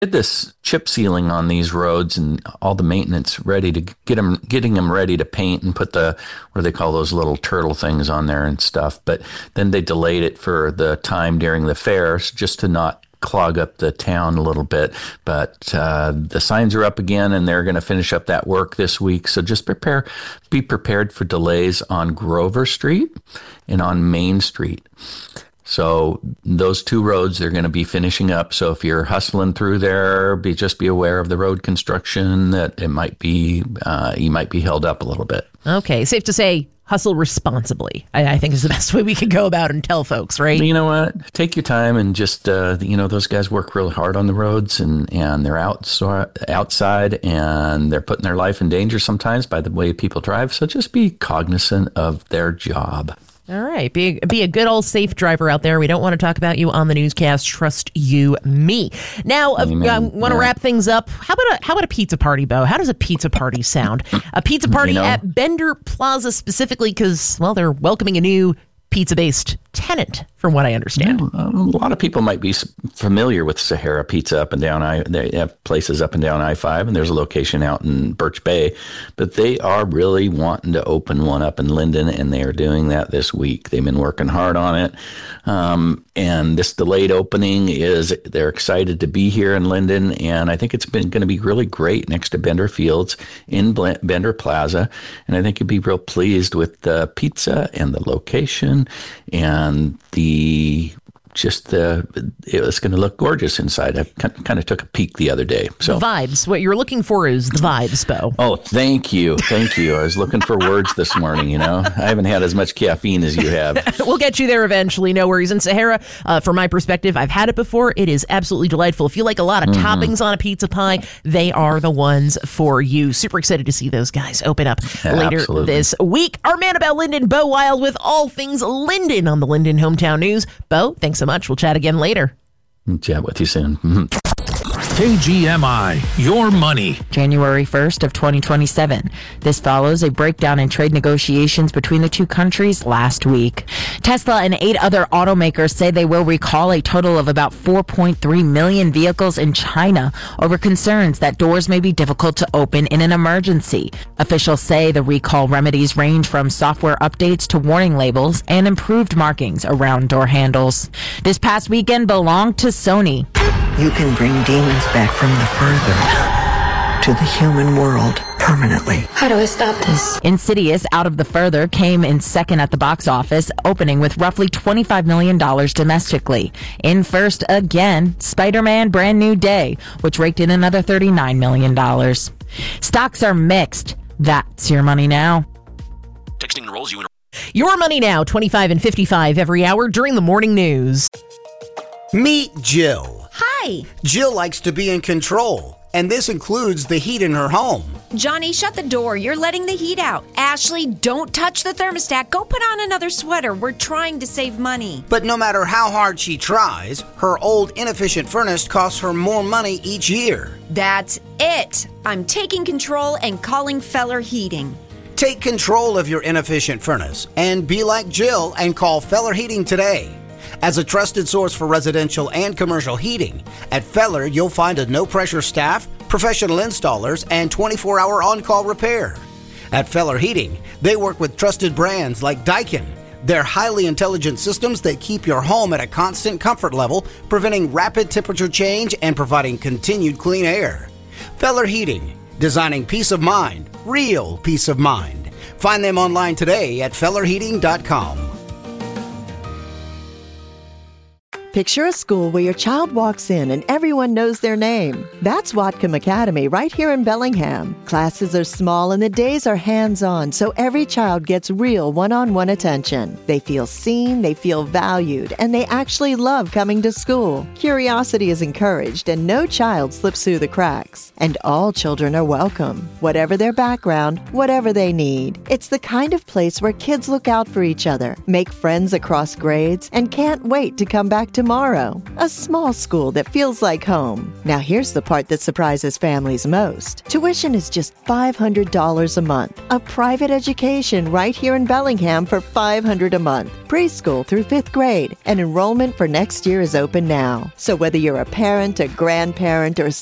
did this chip sealing on these roads and all the maintenance ready to getting them ready to paint and put what do they call those little turtle things on there and stuff. But then they delayed it for the time during the fairs just to not clog up the town a little bit. But the signs are up again and they're going to finish up that work this week. So just be prepared for delays on Grover Street and on Main Street. So those two roads, they're going to be finishing up. So if you're hustling through there, just be aware of the road construction, that it might be, you might be held up a little bit. Okay. Safe to say, hustle responsibly, I think is the best way we could go about and tell folks, right? You know what? Take your time and just, those guys work really hard on the roads and they're outside and they're putting their life in danger sometimes by the way people drive. So just be cognizant of their job. All right. Be a good old safe driver out there. We don't want to talk about you on the newscast. Trust you, me. Now, I want to wrap things up. How about a pizza party, Bo? How does a pizza party sound? A pizza party at Bender Plaza specifically because, well, they're welcoming a new pizza-based tenant, from what I understand. A lot of people might be familiar with Sahara Pizza up and down. They have places up and down I-5, and there's a location out in Birch Bay. But they are really wanting to open one up in Linden, and they are doing that this week. They've been working hard on it. And this delayed opening they're excited to be here in Linden, and I think it's going to be really great next to Bender Fields in Bender Plaza. And I think you'll be real pleased with the pizza and the location and it was going to look gorgeous inside. I kind of took a peek the other day. So the vibes. What you're looking for is the vibes, Bo. Oh, thank you. I was looking for words this morning, I haven't had as much caffeine as you have. We'll get you there eventually. No worries. And Sahara, from my perspective, I've had it before. It is absolutely delightful. If you like a lot of toppings on a pizza pie, they are the ones for you. Super excited to see those guys open up later this week. Our man about Linden, Bo Wild, with all things Linden on the Linden Hometown News. Bo, thanks so much. We'll chat again later. Chat with you soon. KGMI, your money. January 1st of 2027. This follows a breakdown in trade negotiations between the two countries last week. Tesla and 8 other automakers say they will recall a total of about 4.3 million vehicles in China over concerns that doors may be difficult to open in an emergency. Officials say the recall remedies range from software updates to warning labels and improved markings around door handles. This past weekend belonged to Sony. You can bring demons back from the further to the human world permanently. How do I stop this? Insidious Out of the Further came in second at the box office, opening with roughly $25 million domestically. In first again, Spider-Man Brand New Day, which raked in another $39 million. Stocks are mixed. That's your money now. Texting enrolls you in. Your money now, 25 and 55 every hour during the morning news. Meet Jill. Hi. Jill likes to be in control, and this includes the heat in her home. Johnny, shut the door. You're letting the heat out. Ashley, don't touch the thermostat. Go put on another sweater. We're trying to save money. But no matter how hard she tries, her old inefficient furnace costs her more money each year. That's it. I'm taking control and calling Feller Heating. Take control of your inefficient furnace and be like Jill and call Feller Heating today. As a trusted source for residential and commercial heating, at Feller you'll find a no-pressure staff, professional installers, and 24-hour on-call repair. At Feller Heating, they work with trusted brands like Daikin. They're highly intelligent systems that keep your home at a constant comfort level, preventing rapid temperature change and providing continued clean air. Feller Heating, designing peace of mind, real peace of mind. Find them online today at fellerheating.com. Picture a school where your child walks in and everyone knows their name. That's Whatcom Academy right here in Bellingham. Classes are small and the days are hands-on, so every child gets real one-on-one attention. They feel seen, they feel valued, and they actually love coming to school. Curiosity is encouraged and no child slips through the cracks. And all children are welcome, whatever their background, whatever they need. It's the kind of place where kids look out for each other, make friends across grades, and can't wait to come back to tomorrow. A small school that feels like home. Now here's the part that surprises families most. Tuition is just $500 a month. A private education right here in Bellingham for $500 a month. Preschool through 5th grade. And enrollment for next year is open now. So whether you're a parent, a grandparent, or